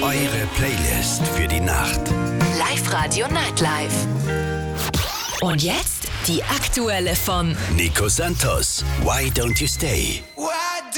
Eure Playlist für die Nacht. Live-Radio Nightlife. Und jetzt die aktuelle von Nico Santos, Why Don't You Stay? Why